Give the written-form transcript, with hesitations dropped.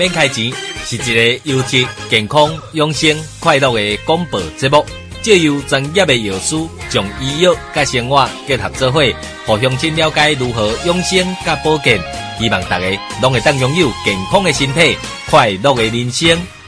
变开钱是一个优质、健康、养生、快乐的广播节目，借由专业的药师将医药甲生活结合做伙，互乡亲了解如何养生甲保健。希望大家拢会当拥有健康的身体、快乐的人生。